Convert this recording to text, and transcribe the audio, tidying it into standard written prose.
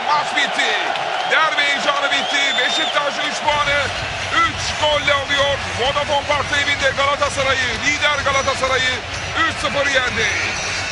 maç bitti. Derbi heyecanı bitti. Beşiktaş 3 puanı 3 golle alıyor. Vodafone Park'ta evinde Galatasaray'ı, lider Galatasaray'ı 3-0 yendi.